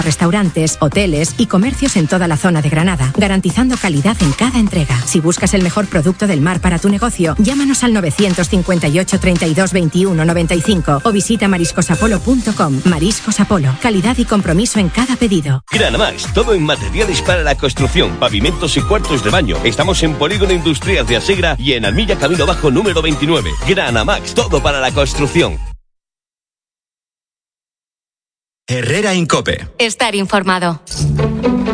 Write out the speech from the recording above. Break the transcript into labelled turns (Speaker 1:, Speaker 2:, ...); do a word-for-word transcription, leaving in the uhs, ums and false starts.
Speaker 1: restaurantes, hoteles y comercios en toda la zona de Granada, garantizando calidad en cada entrega. Si buscas el mejor producto del mar para tu negocio, llámanos al novecientos cincuenta y ocho, treinta y dos, veintiuno, noventa y cinco o visita mariscosapolo punto com. Mariscos Apolo, calidad y compromiso en cada pedido.
Speaker 2: Granamax, todo en materiales para la construcción, pavimentos y cuartos de baño. Estamos en Polígono Industrial de Asegra y en Almilla Camino Bajo número veintinueve. Granamax, todo para la construcción.
Speaker 3: Herrera Incope.
Speaker 4: Estar informado.